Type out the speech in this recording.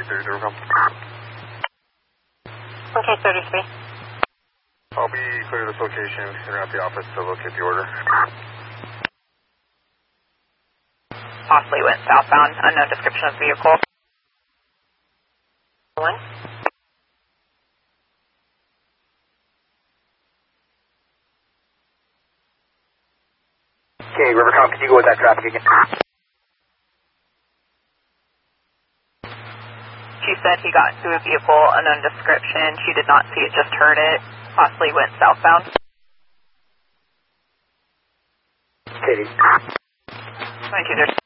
233, Rivercom. 1K33. I'll be clear to this location, entering out the office to locate the order. Possibly went southbound, unknown description of vehicle. 1. Okay, Rivercom, can you go with that traffic again? She said he got into a vehicle, unknown description. She did not see it, just heard it. Possibly went southbound. Katie. 22, there's